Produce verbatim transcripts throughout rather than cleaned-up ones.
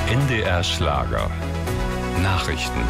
N D R Schlager. Nachrichten.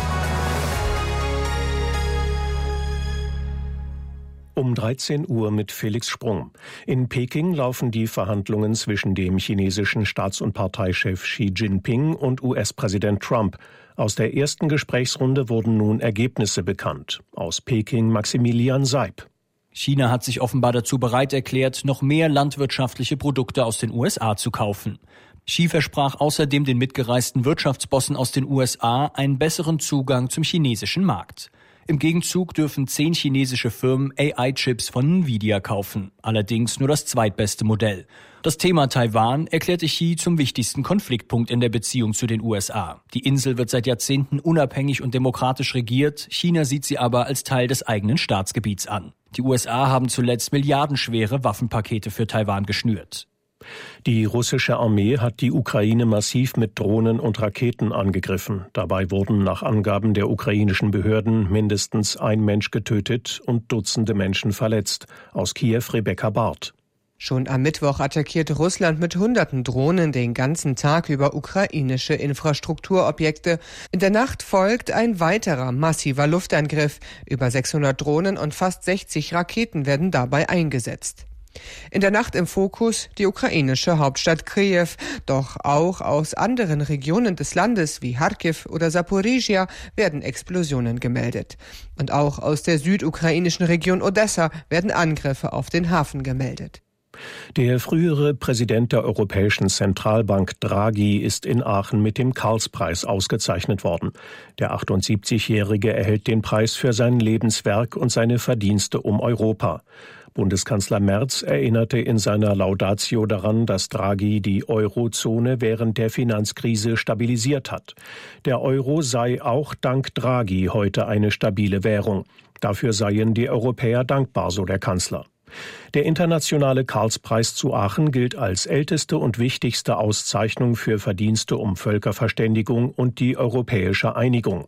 Um dreizehn Uhr mit Felix Sprung. In Peking laufen die Verhandlungen zwischen dem chinesischen Staats- und Parteichef Xi Jinping und U S-Präsident Trump. Aus der ersten Gesprächsrunde wurden nun Ergebnisse bekannt. Aus Peking Maximilian Seib. China hat sich offenbar dazu bereit erklärt, noch mehr landwirtschaftliche Produkte aus den U S A zu kaufen. Xi versprach außerdem den mitgereisten Wirtschaftsbossen aus den U S A einen besseren Zugang zum chinesischen Markt. Im Gegenzug dürfen zehn chinesische Firmen A I-Chips von Nvidia kaufen, allerdings nur das zweitbeste Modell. Das Thema Taiwan erklärte Xi zum wichtigsten Konfliktpunkt in der Beziehung zu den U S A. Die Insel wird seit Jahrzehnten unabhängig und demokratisch regiert, China sieht sie aber als Teil des eigenen Staatsgebiets an. Die U S A haben zuletzt milliardenschwere Waffenpakete für Taiwan geschnürt. Die russische Armee hat die Ukraine massiv mit Drohnen und Raketen angegriffen. Dabei wurden nach Angaben der ukrainischen Behörden mindestens ein Mensch getötet und Dutzende Menschen verletzt. Aus Kiew Rebecca Barth. Schon am Mittwoch attackierte Russland mit hunderten Drohnen den ganzen Tag über ukrainische Infrastrukturobjekte. In der Nacht folgt ein weiterer massiver Luftangriff. Über sechshundert Drohnen und fast sechzig Raketen werden dabei eingesetzt. In der Nacht im Fokus die ukrainische Hauptstadt Kiew. Doch auch aus anderen Regionen des Landes wie Charkiw oder Saporizhia werden Explosionen gemeldet. Und auch aus der südukrainischen Region Odessa werden Angriffe auf den Hafen gemeldet. Der frühere Präsident der Europäischen Zentralbank Draghi ist in Aachen mit dem Karlspreis ausgezeichnet worden. Der achtundsiebzigjährige erhält den Preis für sein Lebenswerk und seine Verdienste um Europa. Bundeskanzler Merz erinnerte in seiner Laudatio daran, dass Draghi die Eurozone während der Finanzkrise stabilisiert hat. Der Euro sei auch dank Draghi heute eine stabile Währung. Dafür seien die Europäer dankbar, so der Kanzler. Der internationale Karlspreis zu Aachen gilt als älteste und wichtigste Auszeichnung für Verdienste um Völkerverständigung und die europäische Einigung.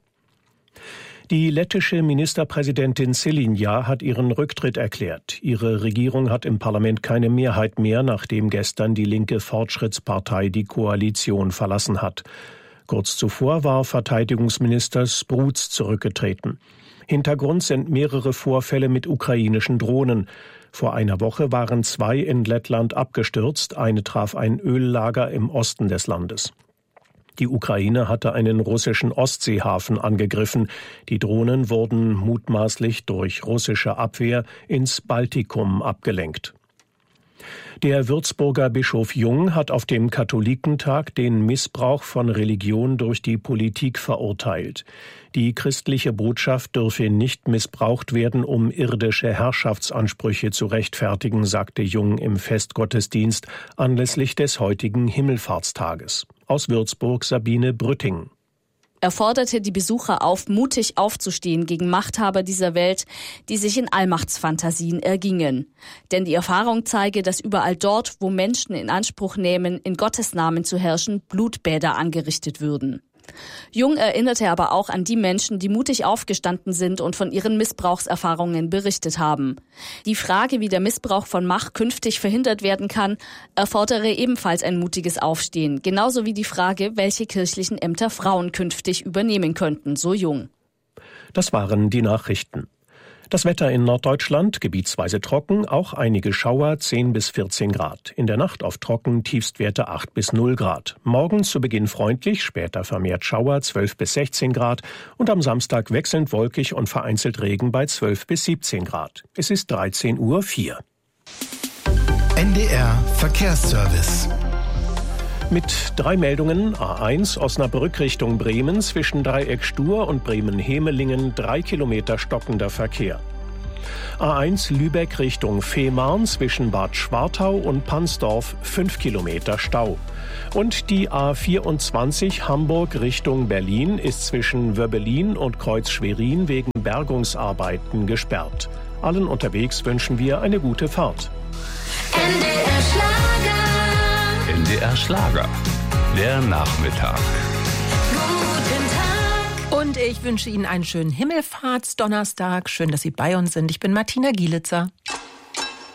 Die lettische Ministerpräsidentin Syriza hat ihren Rücktritt erklärt. Ihre Regierung hat im Parlament keine Mehrheit mehr, nachdem gestern die linke Fortschrittspartei die Koalition verlassen hat. Kurz zuvor war Verteidigungsminister Spruz zurückgetreten. Hintergrund sind mehrere Vorfälle mit ukrainischen Drohnen. Vor einer Woche waren zwei in Lettland abgestürzt, eine traf ein Öllager im Osten des Landes. Die Ukraine hatte einen russischen Ostseehafen angegriffen. Die Drohnen wurden mutmaßlich durch russische Abwehr ins Baltikum abgelenkt. Der Würzburger Bischof Jung hat auf dem Katholikentag den Missbrauch von Religion durch die Politik verurteilt. Die christliche Botschaft dürfe nicht missbraucht werden, um irdische Herrschaftsansprüche zu rechtfertigen, sagte Jung im Festgottesdienst anlässlich des heutigen Himmelfahrtstages. Aus Würzburg Sabine Brütting. Er forderte die Besucher auf, mutig aufzustehen gegen Machthaber dieser Welt, die sich in Allmachtsfantasien ergingen. Denn die Erfahrung zeige, dass überall dort, wo Menschen in Anspruch nehmen, in Gottes Namen zu herrschen, Blutbäder angerichtet würden. Jung erinnerte aber auch an die Menschen, die mutig aufgestanden sind und von ihren Missbrauchserfahrungen berichtet haben. Die Frage, wie der Missbrauch von Macht künftig verhindert werden kann, erfordere ebenfalls ein mutiges Aufstehen. Genauso wie die Frage, welche kirchlichen Ämter Frauen künftig übernehmen könnten, so Jung. Das waren die Nachrichten. Das Wetter in Norddeutschland, gebietsweise trocken, auch einige Schauer, zehn bis vierzehn Grad. In der Nacht auf trocken, Tiefstwerte acht bis null Grad. Morgen zu Beginn freundlich, später vermehrt Schauer, zwölf bis sechzehn Grad. Und am Samstag wechselnd wolkig und vereinzelt Regen bei zwölf bis siebzehn Grad. Es ist dreizehn Uhr vier. N D R Verkehrsservice. Mit drei Meldungen: A eins Osnabrück Richtung Bremen zwischen Dreieck Stur und Bremen-Hemelingen drei Kilometer stockender Verkehr. A eins Lübeck Richtung Fehmarn zwischen Bad Schwartau und Pansdorf fünf Kilometer Stau. Und die A vierundzwanzig Hamburg Richtung Berlin ist zwischen Wöbbelin und Kreuz Schwerin wegen Bergungsarbeiten gesperrt. Allen unterwegs wünschen wir eine gute Fahrt. N D R Schlager. N D R Schlager. Der Nachmittag. Guten Tag. Und ich wünsche Ihnen einen schönen Himmelfahrtsdonnerstag. Schön, dass Sie bei uns sind. Ich bin Martina Gielitzer.